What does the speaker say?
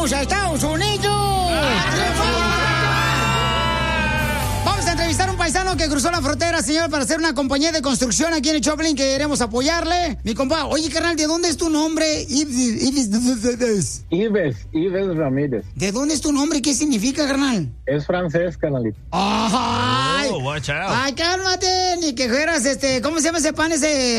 ¡Vamos a Estados Unidos! Vamos a entrevistar a un paisano que cruzó la frontera, señor, para hacer una compañía de construcción aquí en el Choplin, que queremos apoyarle. Mi compa, oye, carnal, ¿de dónde es tu nombre? Ives Ramírez. ¿De dónde es tu nombre? ¿Qué significa, carnal? Es francés, carnalito. ¡Ay! Oh, watch out. ¡Ay, cálmate! Ni que fueras, ¿cómo se llama ese pan, ese